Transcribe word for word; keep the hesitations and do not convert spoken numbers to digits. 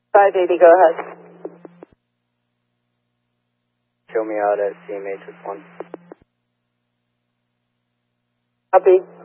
five eighty, go ahead. Show me out at C M H one. Copy.